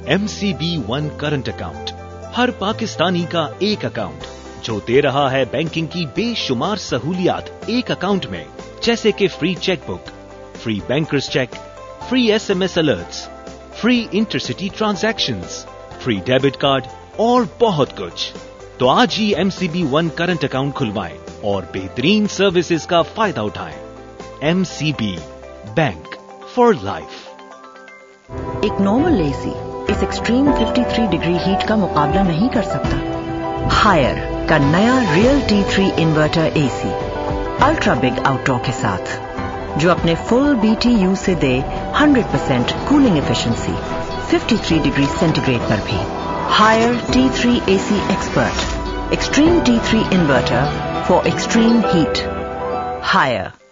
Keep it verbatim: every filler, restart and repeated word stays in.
M C B one current account, हर पाकिस्तानी का एक account जो दे रहा है बैंकिंग की बेशुमार सहूलियात एक अकाउंट में, जैसे कि free chequebook, free bankers check, free S M S alerts, free intercity transactions, free debit card और बहुत कुछ। तो आज ही M C B one current account खुलवाएं और बेहतरीन सर्विसेज का फायदा उठाएं। M C B bank for life. एक नॉर्मल एसी इस एक्सट्रीम तिरेपन डिग्री हीट का मुकाबला नहीं कर सकता। हायर का नया real T three inverter AC ultra big outdoor के साथ, जो अपने फुल बी टी यू से दे हंड्रेड परसेंट कूलिंग एफिशिएंसी तिरेपन डिग्री सेंटीग्रेड पर भी। Higher T three AC expert, extreme T three inverter for extreme heat. Higher.